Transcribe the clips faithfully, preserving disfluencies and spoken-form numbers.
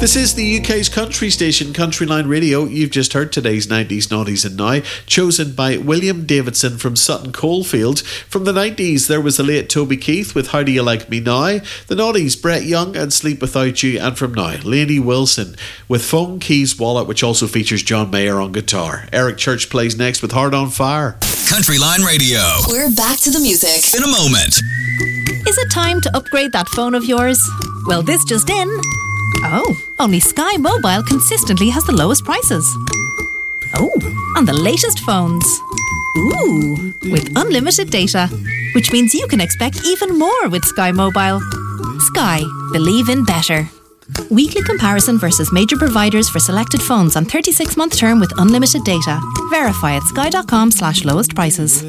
This is the U K's country station, Country Line Radio. You've just heard today's nineties Naughties and Now, chosen by William Davidson from Sutton Coldfield. From the nineties, there was the late Toby Keith with How Do You Like Me Now? The Naughties, Brett Young and Sleep Without You. And from now, Lainey Wilson with Phone, Keys, Wallet, which also features John Mayer on guitar. Eric Church plays next with Heart on Fire. Country Line Radio. We're back to the music in a moment. Is it time to upgrade that phone of yours? Well, this just in. Oh, only Sky Mobile consistently has the lowest prices. Oh, on the latest phones. Ooh, with unlimited data, which means you can expect even more with Sky Mobile. Sky, believe in better. Weekly comparison versus major providers for selected phones on thirty-six month term with unlimited data. Verify at sky.com slash lowest prices.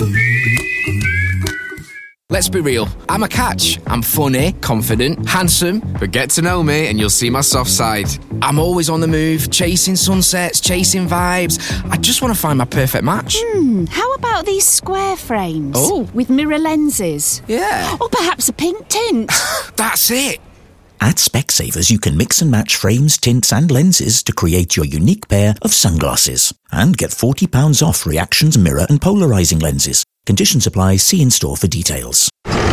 Let's be real, I'm a catch. I'm funny, confident, handsome, but get to know me and you'll see my soft side. I'm always on the move, chasing sunsets, chasing vibes. I just want to find my perfect match. Hmm, how about these square frames? Oh. With mirror lenses? Yeah. Or perhaps a pink tint? That's it. At Specsavers, you can mix and match frames, tints and lenses to create your unique pair of sunglasses. And get forty pounds off Reactions mirror and polarising lenses. Conditions apply. See in store for details.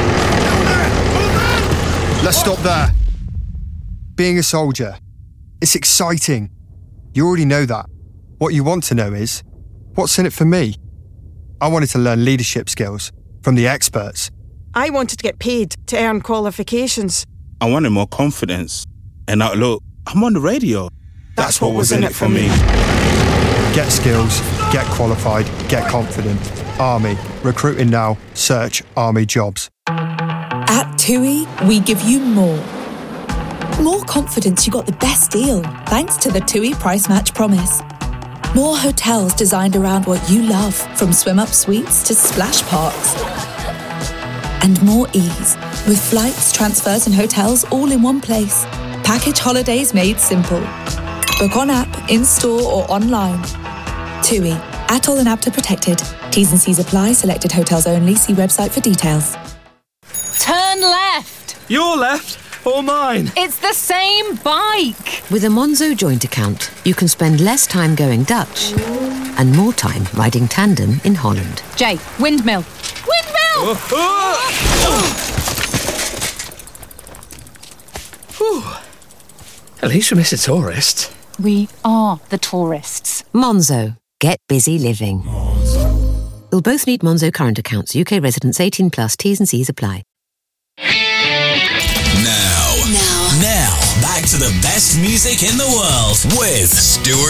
Let's stop there. Being a soldier, it's exciting. You already know that. What you want to know is, what's in it for me? I wanted to learn leadership skills from the experts. I wanted to get paid to earn qualifications. I wanted more confidence. And now look, I'm on the radio. That's, That's what, what was in it for me. Get skills, get qualified, get confident. Army. Recruiting now. Search Army jobs. At TUI, we give you more. More confidence you got the best deal, thanks to the TUI Price Match Promise. More hotels designed around what you love, from swim-up suites to splash parks. And more ease, with flights, transfers and hotels all in one place. Package holidays made simple. Book on app, in-store or online. TUI. Atoll and A B T A protected. T's and C's apply. Selected hotels only. See website for details. Turn left. Your left or mine? It's the same bike. With a Monzo joint account, you can spend less time going Dutch and more time riding tandem in Holland. Jay, windmill. Windmill! Oh, oh. At least we missed a tourist. We are the tourists. Monzo. Get busy living. Monzo. You'll both need Monzo current accounts. U K residents eighteen plus. T's and C's apply. Now. Now. Now. Back to the best music in the world with Stuart